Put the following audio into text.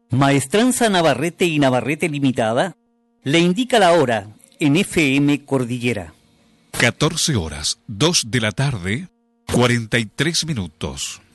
Maestranza Navarrete y Navarrete Limitada le indica la hora en FM Cordillera. 14 horas, 2 de la tarde, 43 minutos.